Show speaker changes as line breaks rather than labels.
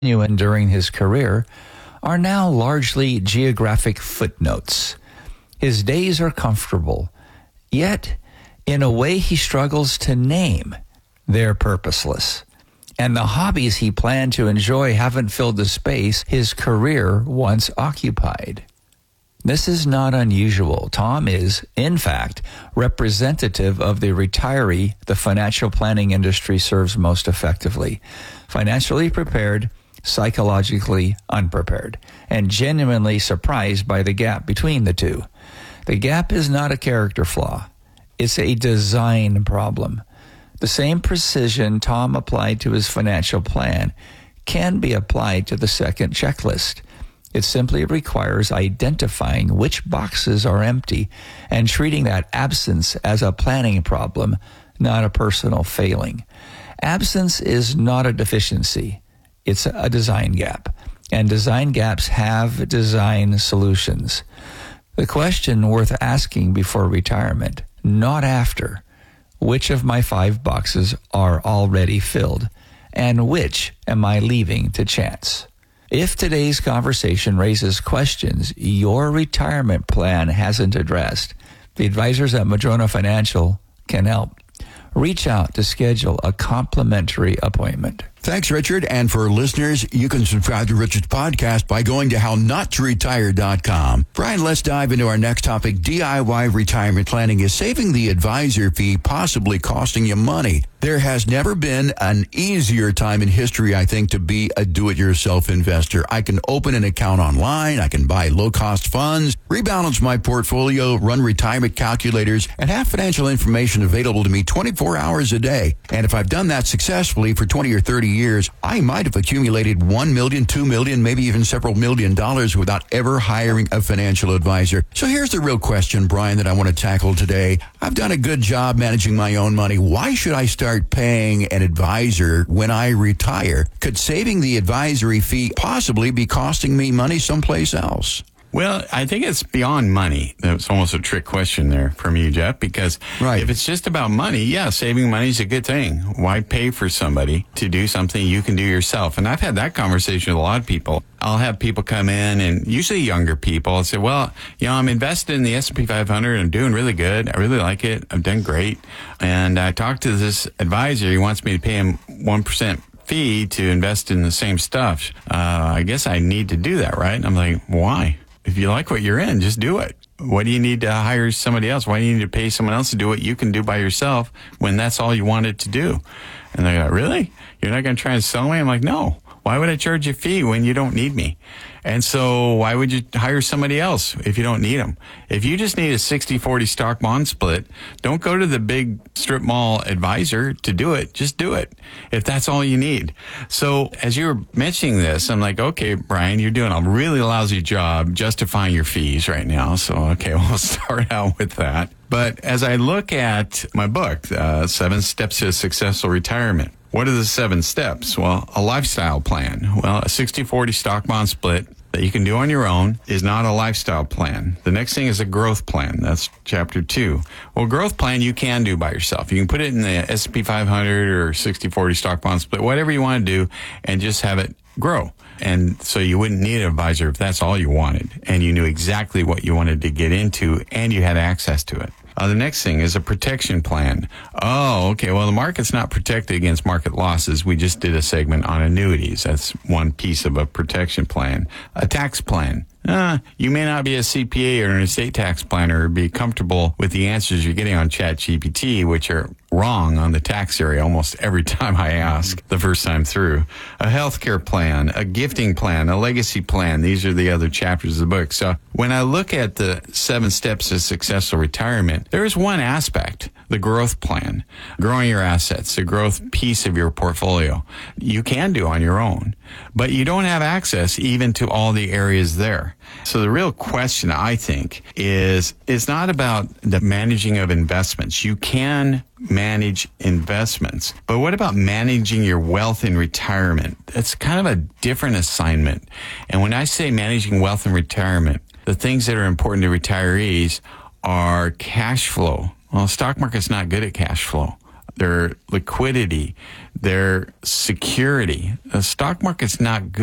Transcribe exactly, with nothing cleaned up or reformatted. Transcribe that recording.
genuine during his career are now largely geographic footnotes. His days are comfortable, yet in a way he struggles to name. They're purposeless. And the hobbies he planned to enjoy haven't filled the space his career once occupied. This is not unusual. Tom is, in fact, representative of the retiree the financial planning industry serves most effectively. Financially prepared, psychologically unprepared, and genuinely surprised by the gap between the two. The gap is not a character flaw. It's a design problem. The same precision Tom applied to his financial plan can be applied to the second checklist. It simply requires identifying which boxes are empty and treating that absence as a planning problem, not a personal failing. Absence is not a deficiency. It's a design gap, and design gaps have design solutions. The question worth asking before retirement, not after, which of my five boxes are already filled, and which am I leaving to chance? If today's conversation raises questions your retirement plan hasn't addressed, the advisors at Madrona Financial can help. Reach out to schedule a complimentary appointment.
Thanks, Richard. And for listeners, you can subscribe to Richard's podcast by going to how not to retire dot com. Brian, let's dive into our next topic. D I Y retirement planning is saving the advisor fee, possibly costing you money. There has never been an easier time in history, I think, to be a do-it-yourself investor. I can open an account online, I can buy low-cost funds, rebalance my portfolio, run retirement calculators, and have financial information available to me twenty-four hours a day. And if I've done that successfully for twenty or thirty years, I might have accumulated one million, two million, maybe even several million dollars without ever hiring a financial advisor. So here's the real question, Brian, that I want to tackle today. I've done a good job managing my own money. Why should I start paying an advisor when I retire? Could saving the advisory fee possibly be costing me money someplace else?
Well, I think it's beyond money. It's almost a trick question there from you, Jeff, because right. If it's just about money, yeah, saving money is a good thing. Why pay for somebody to do something you can do yourself? And I've had that conversation with a lot of people. I'll have people come in, and usually younger people, and say, well, you know, I'm invested in the S and P five hundred. I'm doing really good. I really like it. I've done great. And I talked to this advisor. He wants me to pay him one percent fee to invest in the same stuff. Uh, I guess I need to do that, right? And I'm like, why? If you like what you're in, just do it. What do you need to hire somebody else? Why do you need to pay someone else to do what you can do by yourself when that's all you wanted to do? And they go, really? You're not going to try and sell me? I'm like, no. Why would I charge you a fee when you don't need me? And so why would you hire somebody else if you don't need them? If you just need a sixty forty stock bond split, don't go to the big strip mall advisor to do it. Just do it if that's all you need. So as you were mentioning this, I'm like, okay, Brian, you're doing a really lousy job justifying your fees right now. So, okay, we'll start out with that. But as I look at my book, uh, Seven Steps to a Successful Retirement, what are the seven steps? Well, a lifestyle plan. Well, a sixty forty stock bond split that you can do on your own is not a lifestyle plan. The next thing is a growth plan. That's chapter two. Well, growth plan you can do by yourself. You can put it in the S and P five hundred or sixty forty stock bond split, whatever you want to do, and just have it grow. And so you wouldn't need an advisor if that's all you wanted, and you knew exactly what you wanted to get into, and you had access to it. Uh, the next thing is a protection plan. Oh, okay. Well, the market's not protected against market losses. We just did a segment on annuities. That's one piece of a protection plan. A tax plan. Uh, you may not be a C P A or an estate tax planner or be comfortable with the answers you're getting on ChatGPT, which are wrong on the tax area almost every time I ask the first time through. A healthcare plan, a gifting plan, a legacy plan. These are the other chapters of the book. So when I look at the seven steps to successful retirement, there is one aspect, the growth plan, growing your assets, the growth piece of your portfolio. You can do on your own, but you don't have access even to all the areas there. So the real question, I think, is it's not about the managing of investments. You can manage investments, but what about managing your wealth in retirement? That's kind of a different assignment. And when I say managing wealth in retirement, the things that are important to retirees are cash flow. Well, the stock market's not good at cash flow. their liquidity, their security. The stock market's not good.